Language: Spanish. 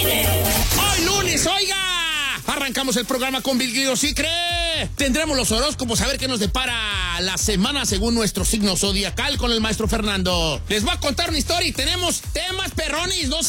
Hoy lunes, oiga, arrancamos el programa con Bill Guido, ¿sí cree? Tendremos los horóscopos, a ver qué nos depara la semana según nuestro signo zodiacal con el maestro Fernando. Les voy a contar una historia y tenemos temas perrones, no